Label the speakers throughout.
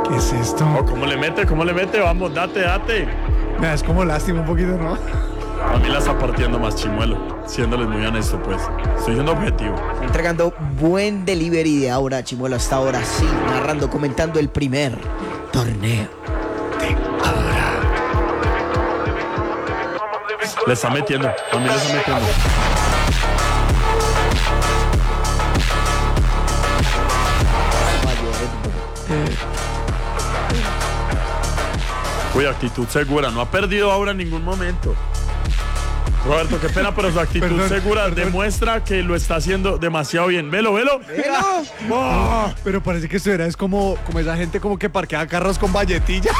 Speaker 1: ¿Qué es esto?
Speaker 2: Oh, ¿cómo le mete? ¿Cómo le mete? Vamos, date.
Speaker 1: Me es como lástima un poquito, ¿no?
Speaker 2: A mí la está partiendo más Chimuelo, siéndoles muy honesto, pues. Estoy siendo objetivo.
Speaker 3: Está entregando buen delivery de ahora, Chimuelo, hasta ahora sí, narrando, comentando el primer torneo.
Speaker 2: Le está metiendo, a mí le está metiendo. Uy, actitud segura, no ha perdido ahora en ningún momento. Roberto, qué pena, pero su actitud segura demuestra que lo está haciendo demasiado bien. Velo.
Speaker 1: Oh, pero parece que esto es como esa gente como que parquea carros con valletilla.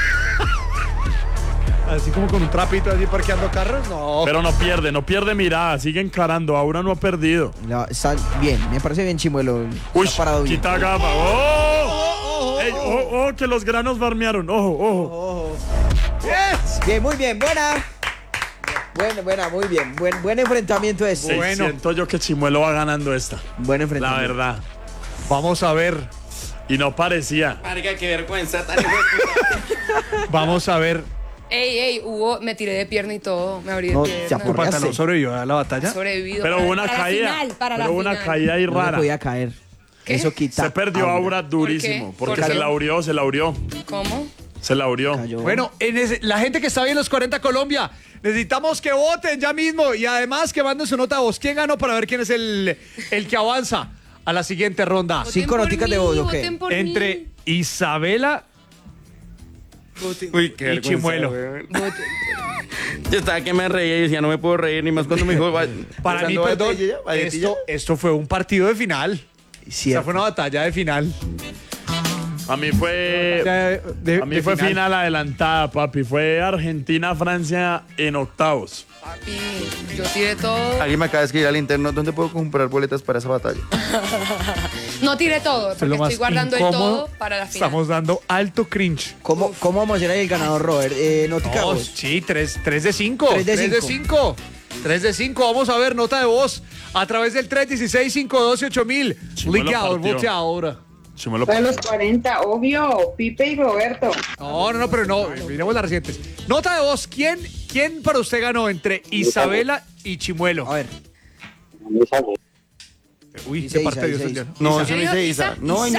Speaker 1: Así como con un trapito así parqueando carros, no.
Speaker 2: Pero no pierde mirada, sigue encarando, ahora no ha perdido.
Speaker 3: No, está bien, me parece bien, Chimuelo.
Speaker 2: Uy,
Speaker 3: Está parado bien.
Speaker 2: quita gama. ¡Oh! ¡Ey, ojo, que los granos barmearon! ¡Ojo!
Speaker 3: Bien, muy bien, buena, muy bien. Buen enfrentamiento este.
Speaker 2: Sí, siento yo que Chimuelo va ganando esta.
Speaker 3: Buen
Speaker 2: La
Speaker 3: enfrentamiento.
Speaker 2: verdad.
Speaker 1: Vamos a ver.
Speaker 2: Y no parecía.
Speaker 4: Marica, qué vergüenza tan
Speaker 1: Vamos a ver.
Speaker 5: Ey, me tiré de pierna y todo, me abrí de
Speaker 3: No,
Speaker 5: pierna.
Speaker 3: se
Speaker 1: ¿Tu pantalón
Speaker 3: Aporreaste.
Speaker 1: sobrevivió a la batalla?
Speaker 5: Sobrevivido.
Speaker 2: Pero hubo una
Speaker 5: Para la
Speaker 2: caída.
Speaker 5: final, para la
Speaker 2: Pero hubo una
Speaker 5: final.
Speaker 2: caída ahí
Speaker 3: No le
Speaker 2: rara.
Speaker 3: podía caer.
Speaker 5: ¿Qué?
Speaker 3: Eso quita.
Speaker 2: Se perdió Aura durísimo.
Speaker 5: ¿Por qué?
Speaker 2: Porque
Speaker 5: ¿Por
Speaker 2: se
Speaker 5: qué?
Speaker 2: la abrió.
Speaker 5: ¿Cómo?
Speaker 2: Se la abrió.
Speaker 3: Cayó.
Speaker 1: Bueno, la gente que está bien en los 40 Colombia, necesitamos que voten ya mismo y además que manden su nota de voz. ¿Quién ganó para ver quién es el que avanza a la siguiente ronda?
Speaker 3: Sí. Cinco
Speaker 5: Voten por
Speaker 3: noticas de
Speaker 5: mí,
Speaker 3: voz, ¿o qué?
Speaker 5: voten por
Speaker 1: Entre
Speaker 5: mí.
Speaker 1: Isabela
Speaker 4: Uy, qué
Speaker 1: y
Speaker 4: vergüenza,
Speaker 1: Chimuelo.
Speaker 4: weón.
Speaker 5: Voten.
Speaker 4: Yo estaba que me reía y decía, no me puedo reír, ni más cuando me dijo...
Speaker 1: Para mí,
Speaker 4: usando
Speaker 1: perdón,
Speaker 4: valletilla.
Speaker 1: esto fue un partido de final. Esa
Speaker 3: Cierto.
Speaker 1: fue una batalla de final.
Speaker 2: A mí fue. A mí fue final adelantada, papi. Fue Argentina-Francia en octavos.
Speaker 5: Papi, yo tiré todo.
Speaker 4: Alguien me acaba de escribir al interno, ¿dónde puedo comprar boletas para esa batalla?
Speaker 5: No tiré todo,
Speaker 1: Esto es
Speaker 5: porque
Speaker 1: lo más
Speaker 5: estoy guardando el
Speaker 1: incómodo.
Speaker 5: todo para la final.
Speaker 1: Estamos dando alto cringe.
Speaker 3: ¿Cómo vamos a hacer ahí el ganador, Robert? Notica de
Speaker 1: No,
Speaker 3: voz.
Speaker 1: sí, 3 de 5.
Speaker 3: 3 de
Speaker 1: 3 de 5. 3 de 5. Vamos a ver, nota de voz a través del 316-512-8000.
Speaker 2: Chimuelo
Speaker 1: Liqueador,
Speaker 2: partió.
Speaker 1: vote ahora.
Speaker 2: Chimuelo.
Speaker 6: Para los 40, obvio, Pipe y Roberto.
Speaker 1: No, pero no. Miremos las recientes. Nota de voz. ¿Quién para usted ganó entre Isabela y Chimuelo?
Speaker 3: A ver.
Speaker 1: Uy,
Speaker 3: Dice
Speaker 1: de parte de
Speaker 3: Isa,
Speaker 1: Dios
Speaker 3: Isa,
Speaker 1: el
Speaker 3: Isa.
Speaker 4: No,
Speaker 5: ¿En
Speaker 4: eso no
Speaker 5: serio?
Speaker 4: dice Isa. No,